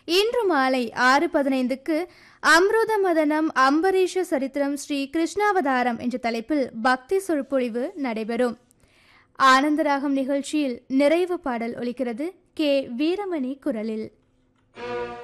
இன்று மாலை 6:15க்கு அம்ருத மதனம் அம்பரீஷ சரித்திரம் ஸ்ரீ கிருஷ்ணாவதாரம் என்ற தலைப்பில் பக்தி சொற்பொழிவு நடைபெறும். ஆனந்தராகம் நிகழ்ச்சியில் நிறைவு பாடல் ஒலிக்கிறது. கே வீரமணி குரலில்.